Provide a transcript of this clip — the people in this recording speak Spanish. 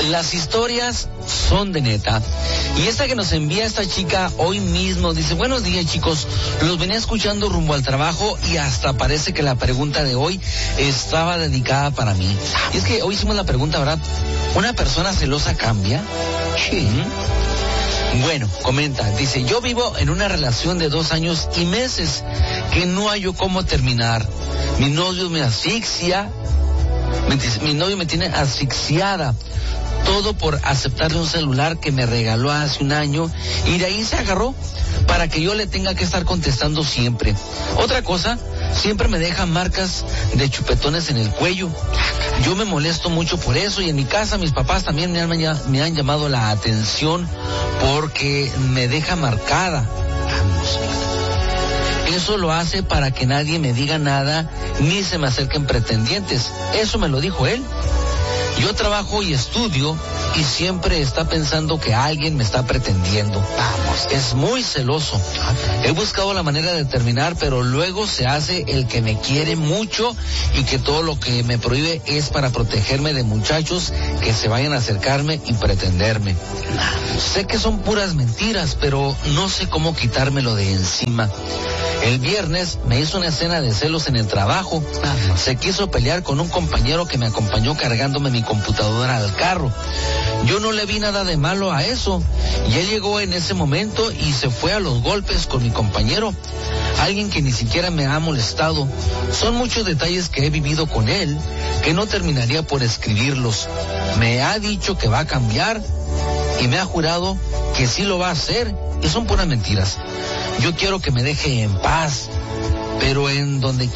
Las historias son de neta. Y esta que nos envía esta chica hoy mismo dice: buenos días, chicos, los venía escuchando rumbo al trabajo y hasta parece que la pregunta de hoy estaba dedicada para mí. Y es que hoy hicimos la pregunta, ¿verdad? ¿Una persona celosa cambia? Sí. Bueno, comenta, dice: yo vivo en una relación de 2 años y meses que no hallo cómo terminar. Mi novio me asfixia, mi novio me tiene asfixiada. Todo por aceptarle un celular que me regaló hace 1 año y de ahí se agarró para que yo le tenga que estar contestando siempre. Otra cosa, siempre me deja marcas de chupetones en el cuello. Yo me molesto mucho por eso y en mi casa mis papás también me han llamado la atención porque me deja marcada. Eso lo hace para que nadie me diga nada ni se me acerquen pretendientes. Eso me lo dijo él. Yo trabajo y estudio y siempre está pensando que alguien me está pretendiendo. Vamos, es muy celoso. He buscado la manera de terminar, pero luego se hace el que me quiere mucho y que todo lo que me prohíbe es para protegerme de muchachos que se vayan a acercarme y pretenderme. Sé que son puras mentiras, pero no sé cómo quitármelo de encima. El viernes me hizo una escena de celos en el trabajo. Se quiso pelear con un compañero que me acompañó cargándome mi computadora al carro. Yo no le vi nada de malo a eso. Y él llegó en ese momento y se fue a los golpes con mi compañero. Alguien que ni siquiera me ha molestado. Son muchos detalles que he vivido con él que no terminaría por escribirlos. Me ha dicho que va a cambiar y me ha jurado que sí lo va a hacer y son puras mentiras. Yo quiero que me deje en paz, pero en donde